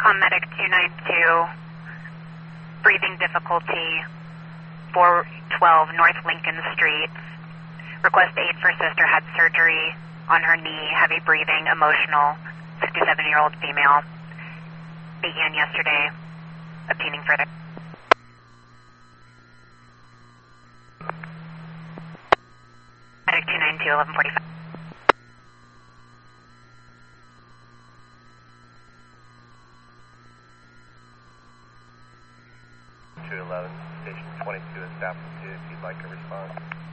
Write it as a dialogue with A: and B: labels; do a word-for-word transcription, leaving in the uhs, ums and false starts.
A: Medic two nine two, breathing difficulty, four twelve North Lincoln Street. Request aid for sister, had surgery on her knee, heavy breathing, emotional, fifty-seven-year-old female. Began yesterday, obtaining further. Medic two nine two, eleven forty-five.
B: two eleven, station twenty-two is Staff two, if you'd like a response.